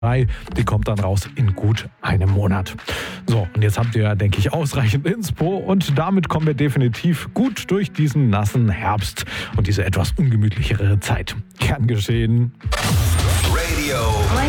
Die kommt dann raus in gut einem Monat. So, und jetzt habt ihr ja, denke ich, ausreichend Inspo und damit kommen wir definitiv gut durch diesen nassen Herbst und diese etwas ungemütlichere Zeit. Gern geschehen. Radio